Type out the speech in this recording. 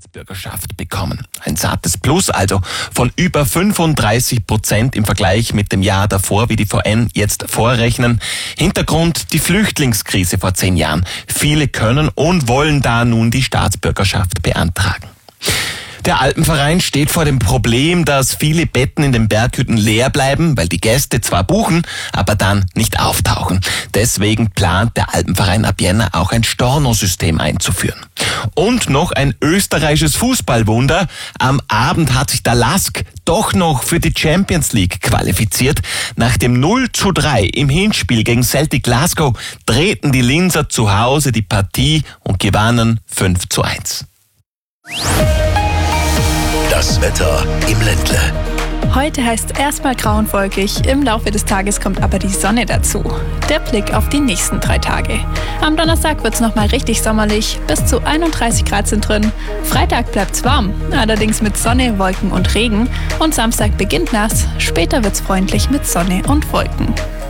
Staatsbürgerschaft bekommen. Ein sattes Plus also von über 35% im Vergleich mit dem Jahr davor, wie die VN jetzt vorrechnen. Hintergrund die Flüchtlingskrise vor 10 Jahren. Viele können und wollen da nun die Staatsbürgerschaft beantragen. Der Alpenverein steht vor dem Problem, dass viele Betten in den Berghütten leer bleiben, weil die Gäste zwar buchen, aber dann nicht auftauchen. Deswegen plant der Alpenverein ab Jänner auch ein Stornosystem einzuführen. Und noch ein österreichisches Fußballwunder. Am Abend hat sich der LASK doch noch für die Champions League qualifiziert. Nach dem 0:3 im Hinspiel gegen Celtic Glasgow drehten die Linzer zu Hause die Partie und gewannen 5:1. Das Wetter im Ländle. Heute heißt es erstmal grau und wolkig, im Laufe des Tages kommt aber die Sonne dazu. Der Blick auf die nächsten 3 Tage. Am Donnerstag wird es nochmal richtig sommerlich, bis zu 31 Grad sind drin. Freitag bleibt es warm, allerdings mit Sonne, Wolken und Regen. Und Samstag beginnt nass, später wird es freundlich mit Sonne und Wolken.